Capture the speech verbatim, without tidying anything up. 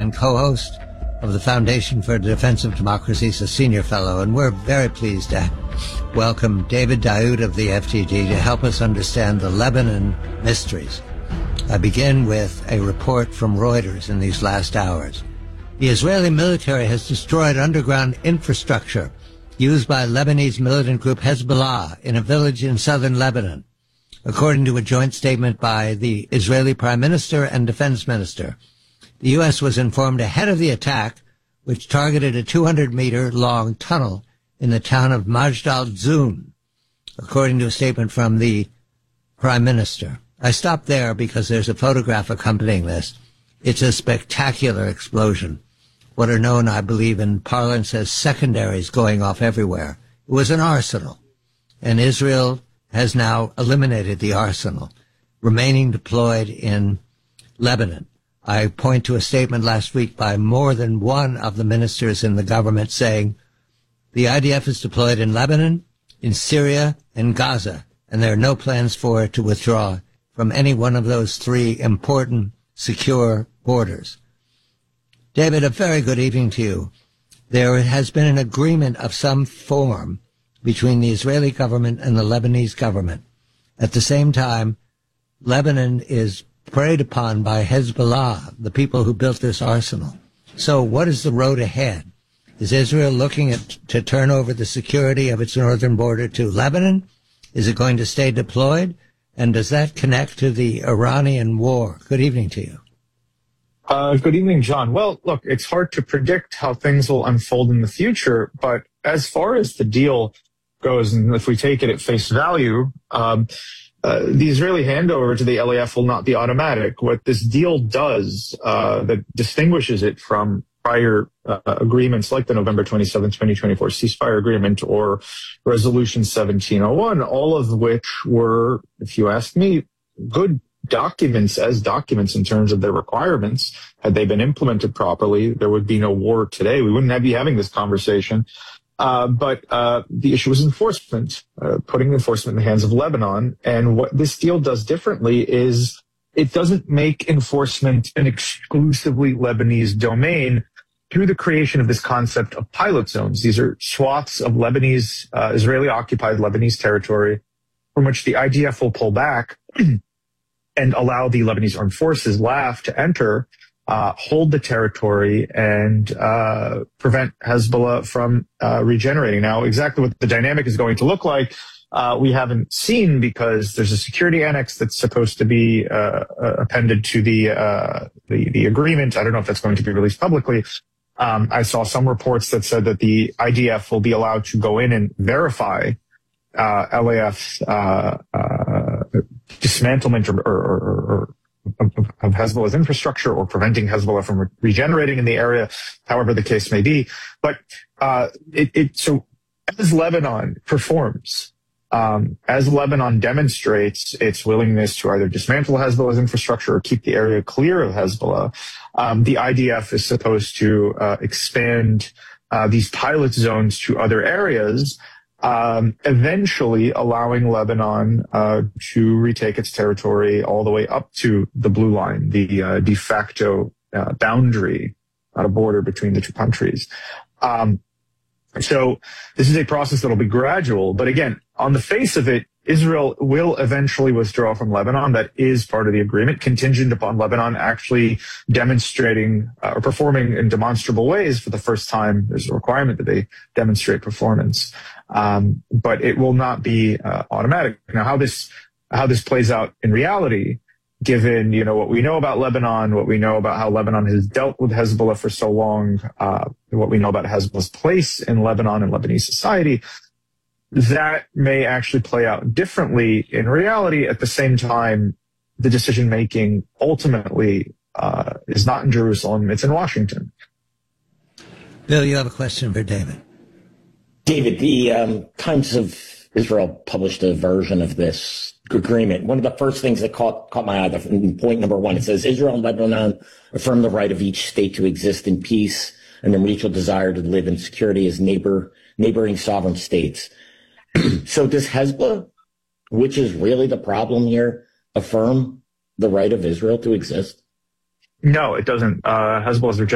and co-host of the Foundation for the Defense of Democracy, is a senior fellow, and we're very pleased to welcome David Daoud of the F D D to help us understand the Lebanon mysteries. I begin with a report from Reuters in these last hours. The Israeli military has destroyed underground infrastructure used by Lebanese militant group Hezbollah in a village in southern Lebanon, according to a joint statement by the Israeli Prime Minister and Defense Minister. The U S was informed ahead of the attack, which targeted a two hundred meter long tunnel in the town of Majd al-Zun, according to a statement from the Prime Minister. I stopped there because there's a photograph accompanying this. It's a spectacular explosion. What are known, I believe, in parlance as secondaries going off everywhere. It was an arsenal, and Israel has now eliminated the arsenal, remaining deployed in Lebanon. I point to a statement last week by more than one of the ministers in the government saying the I D F is deployed in Lebanon, in Syria, and Gaza, and there are no plans for it to withdraw from any one of those three important, secure borders. David, a very good evening to you. There has been an agreement of some form between the Israeli government and the Lebanese government. At the same time, Lebanon is preyed upon by Hezbollah, the people who built this arsenal. So what is the road ahead? Is Israel looking at, to turn over the security of its northern border to Lebanon? Is it going to stay deployed? And does that connect to the Iranian war? Good evening to you. Uh, good evening, John. Well, look, it's hard to predict how things will unfold in the future, but as far as the deal goes, and if we take it at face value, um, uh, the Israeli handover to the L A F will not be automatic. What this deal does uh, that distinguishes it from prior uh, agreements like the November twenty-seventh, twenty twenty-four ceasefire agreement or Resolution seventeen oh one, all of which were, if you ask me, good documents as documents in terms of their requirements. Had they been implemented properly, there would be no war today. We wouldn't have be having this conversation. Uh, but uh, the issue is enforcement, uh, putting enforcement in the hands of Lebanon. And what this deal does differently is it doesn't make enforcement an exclusively Lebanese domain through the creation of this concept of pilot zones. These are swaths of Lebanese, uh, Israeli-occupied Lebanese territory from which the I D F will pull back and allow the Lebanese Armed Forces, L A F, to enter, uh, hold the territory, and uh, prevent Hezbollah from uh, regenerating. Now, exactly what the dynamic is going to look like, uh, we haven't seen because there's a security annex that's supposed to be uh, appended to the, uh, the the agreement. I don't know if that's going to be released publicly. Um, I saw some reports that said that the I D F will be allowed to go in and verify uh, L A F's uh, uh, dismantlement or, or, or, or of Hezbollah's infrastructure or preventing Hezbollah from re- regenerating in the area, however the case may be. But uh, it, it so as Lebanon performs, um, as Lebanon demonstrates its willingness to either dismantle Hezbollah's infrastructure or keep the area clear of Hezbollah, um, the I D F is supposed to uh, expand uh, these pilot zones to other areas, Um, eventually allowing Lebanon uh, to retake its territory all the way up to the blue line, the uh, de facto uh, boundary, not a border between the two countries. Um, so this is a process that will be gradual. But again, on the face of it, Israel will eventually withdraw from Lebanon. That is part of the agreement, contingent upon Lebanon actually demonstrating uh, or performing in demonstrable ways for the first time. There's a requirement that they demonstrate performance. Um, but it will not be uh, automatic. Now, how this how this plays out in reality, given you know what we know about Lebanon, what we know about how Lebanon has dealt with Hezbollah for so long, uh, what we know about Hezbollah's place in Lebanon and Lebanese society, that may actually play out differently in reality. At the same time, the decision making ultimately uh, is not in Jerusalem; it's in Washington. Bill, you have a question for David. David, the um, Times of Israel published a version of this agreement. One of the first things that caught caught my eye, point number one, it says Israel and Lebanon affirm the right of each state to exist in peace and their mutual desire to live in security as neighbor neighboring sovereign states. So does Hezbollah, which is really the problem here, affirm the right of Israel to exist? No, it doesn't. Uh, Hezbollah is